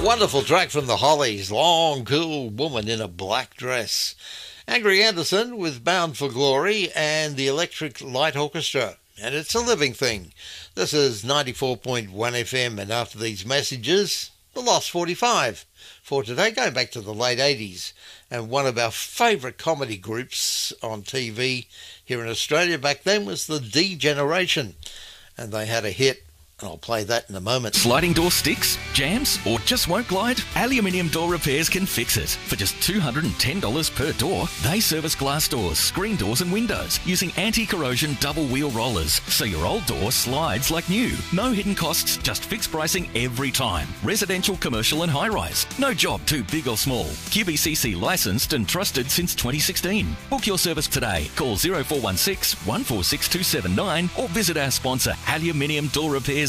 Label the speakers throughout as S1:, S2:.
S1: Wonderful track from the Hollies, Long Cool Woman in a Black Dress. Angry Anderson with Bound for Glory and the Electric Light Orchestra. And it's a living thing. This is 94.1 FM, and after these messages, the Lost 45 for today, going back to the late 80s. And one of our favourite comedy groups on TV here in Australia back then was the D Generation. And they had a hit. I'll play that in a moment.
S2: Sliding door sticks, jams, or just won't glide? Aluminium Door Repairs can fix it. For just $210 per door, they service glass doors, screen doors and windows using anti-corrosion double wheel rollers, so your old door slides like new. No hidden costs, just fixed pricing every time. Residential, commercial and high-rise. No job too big or small. QBCC licensed and trusted since 2016. Book your service today. Call 0416 146 279 or visit our sponsor aluminiumdoorrepairs.com.au.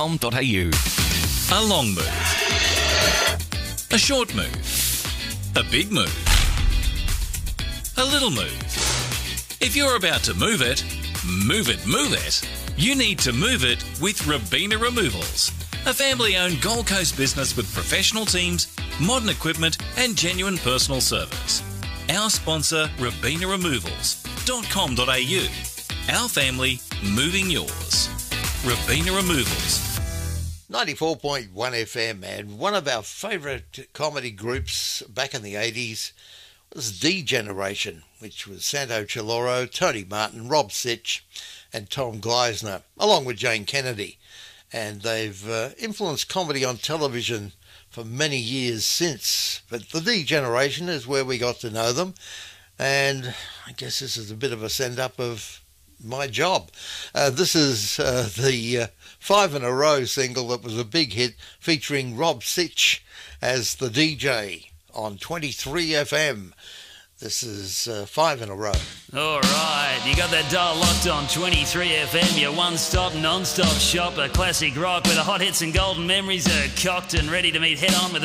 S3: A long move. A short move. A big move. A little move. If you're about to move it, move it, you need to move it with Robina Removals, a family-owned Gold Coast business with professional teams, modern equipment and genuine personal service. Our sponsor, robinaremovals.com.au. Our family, moving yours. Robina Removals.
S1: 94.1 FM, and one of our favourite comedy groups back in the 80s was D Generation, which was Santo Chiloro, Tony Martin, Rob Sitch and Tom Gleisner, along with Jane Kennedy. And they've influenced comedy on television for many years since. But the D Generation is where we got to know them, and I guess this is a bit of a send-up of my job. This is the 5 in a Row single that was a big hit, featuring Rob Sitch as the DJ on 23 FM. This is 5 in a Row.
S4: All right, you got that dial locked on 23 FM, your one-stop, non-stop shop, a classic rock where the hot hits and golden memories are cocked and ready to meet head-on with